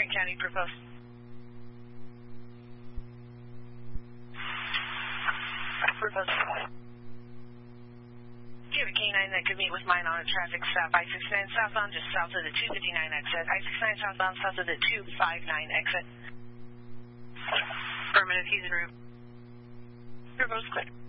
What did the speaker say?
County, Provost. Provost. Do you have a canine that could meet with mine on a traffic stop? I-69 southbound, just south of the 259 exit. I-69 southbound, south of the 259 exit. Affirmative, he's en route. Provost, clear.